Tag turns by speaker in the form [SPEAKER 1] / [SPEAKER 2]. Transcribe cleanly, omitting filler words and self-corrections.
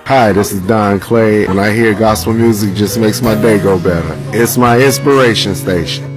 [SPEAKER 1] Hi, this is Don Clay. When I hear gospel music, it just makes my day go better. It's my inspiration station.